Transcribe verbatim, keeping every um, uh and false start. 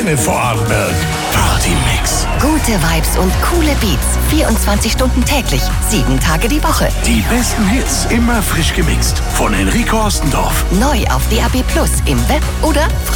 Stimme Vorarlberg. Party-Mix. Gute Vibes und coole Beats. vierundzwanzig Stunden täglich, sieben Tage die Woche. Die besten Hits, immer frisch gemixt. Von Enrico Ostendorf. Neu auf D A B Plus, im Web oder frei